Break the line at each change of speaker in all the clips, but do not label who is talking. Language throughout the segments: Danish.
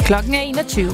Klokken er 21.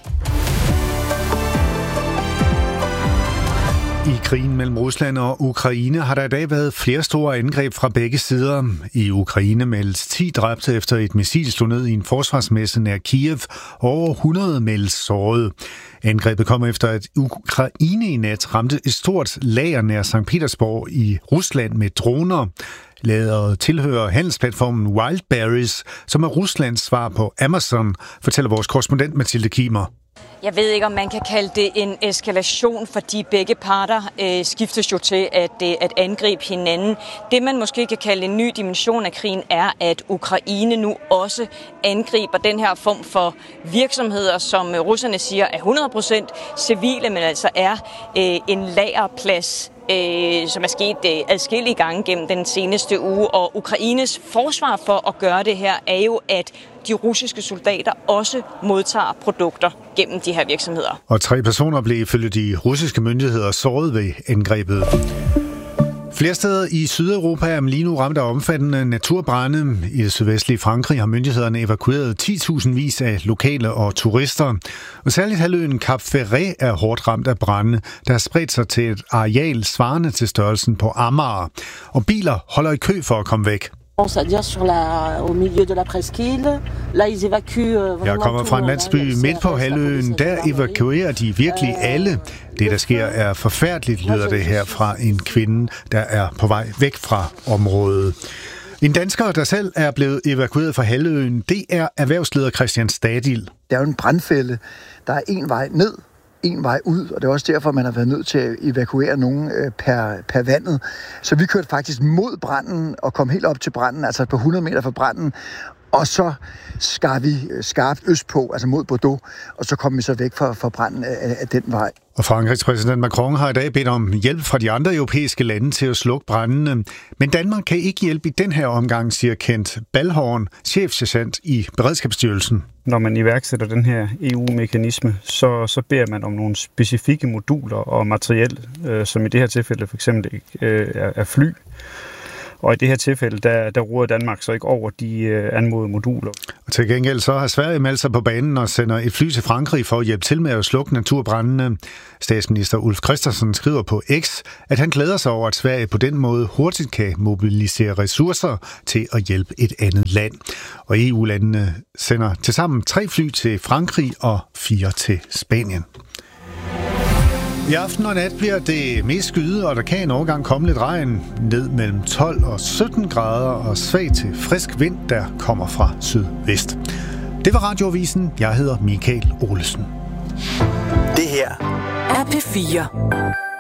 I krigen mellem Rusland og Ukraine har der i dag været flere store angreb fra begge sider. I Ukraine meldes 10 dræbte efter et missil slog ned i en forsvarsmesse nær Kiev, og over 100 meldes sårede. Angrebet kom efter, at Ukraine i nat ramte et stort lager nær St. Petersborg i Rusland med droner. Lageret tilhører handelsplatformen Wildberries, som er Ruslands svar på Amazon, fortæller vores korrespondent Mathilde Kimer.
Jeg ved ikke, om man kan kalde det en eskalation, fordi begge parter skiftes jo til at angribe hinanden. Det, man måske kan kalde en ny dimension af krigen, er, at Ukraine nu også angriber den her form for virksomheder, som russerne siger er 100% civile, men altså er en lagerplads, som er sket adskillige gange gennem den seneste uge. Og Ukraines forsvar for at gøre det her er jo, at de russiske soldater også modtager produkter gennem de her virksomheder.
Og 3 personer blev ifølge de russiske myndigheder såret ved angrebet. Flere steder i Sydeuropa er man lige nu ramt af omfattende naturbrande. I det sydvestlige Frankrig har myndighederne evakueret 10.000 vis af lokale og turister. Og særligt halvøen Cap Ferret er hårdt ramt af brande, der har spredt sig til et areal svarende til størrelsen på Amager. Og biler holder i kø for at komme væk. Jeg kommer fra en landsby midt på halvøen. Der evakuerer de virkelig alle. Det, der sker, er forfærdeligt, lyder det her fra en kvinde, der er på vej væk fra området. En dansker, der selv er blevet evakueret fra halvøen, det er erhvervsleder Christian Stadil.
Det er jo en brandfælde. Der er en vej ned, en vej ud, og det er også derfor, man har været nødt til at evakuere nogen per vandet. Så vi kørte faktisk mod branden og kom helt op til branden, altså på 100 meter fra branden, og så skar vi skarpt østpå, altså mod Bordeaux, og så kom vi så væk fra branden af den vej.
Og Frankrigs præsident Macron har i dag bedt om hjælp fra de andre europæiske lande til at slukke brandene. Men Danmark kan ikke hjælpe i den her omgang, siger Kent Balhorn, chefsergent i Beredskabsstyrelsen.
Når man iværksætter den her EU-mekanisme, så beder man om nogle specifikke moduler og materiel, som i det her tilfælde for eksempel er fly. Og i det her tilfælde, der roer Danmark så ikke over de anmodede moduler.
Og til gengæld så har Sverige meldt sig på banen og sender et fly til Frankrig for at hjælpe til med at slukke naturbrændene. Statsminister Ulf Kristersson skriver på X, at han glæder sig over, at Sverige på den måde hurtigt kan mobilisere ressourcer til at hjælpe et andet land. Og EU-landene sender tilsammen 3 fly til Frankrig og 4 til Spanien. I aften og nat bliver det mest skyet, og der kan en overgang komme lidt regn ned mellem 12 og 17 grader og svag til frisk vind, der kommer fra sydvest. Det var Radioavisen. Jeg hedder Michael Olesen.
Det her
er P4.